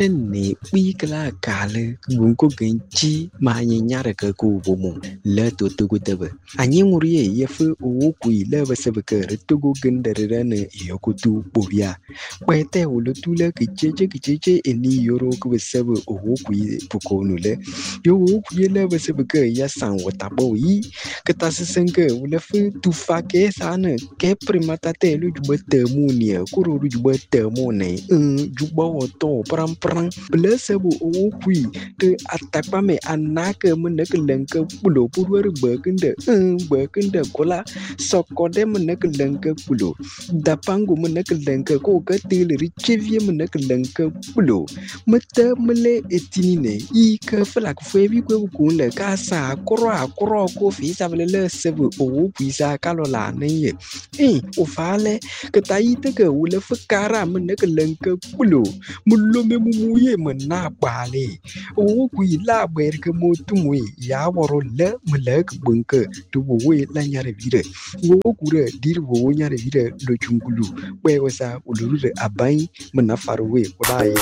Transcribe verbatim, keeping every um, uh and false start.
ne pi kala kale gun ko genchi ma nyare ka ku bomo le to to go tebe anyi nguri ye fu o ku le ba se ba ka to go gendere ne yo ku tu bobia ba te o le tu le ki cheche ki cheche eni yoro ku se ba o ku pu ko nu le yo o ku le ba se ba ka ya san wa ta bo yi ka ta se sen ka o le fu tu fa ke sa ne ke primata te lu ju ba te mu ni ku ro ju ba te mu ne ju ba o to pram pram ble se bo o ku te atakpa me anaka me ne ke lenke pulo purwer ba kende ba kende kola sokode me ne ke lenke pulo dapangu me ne ke lenke ko ka tele richevie me ne ke lenke pulo mete mele etinine i ka fela ko febi ko ko le ka sa kro akro ko fi sa le le se bo o ku sa kalola ne ye eh o fale ke taite ke o le fakara me ne ke lenke pulo mulo me mumuye me na bale o ku la ber ke mo tumwe ya woro le mlek bunke to we la nyare vire wo ku re dir wo nyare vire do chungulu we wasa uluru abai mena farwe wala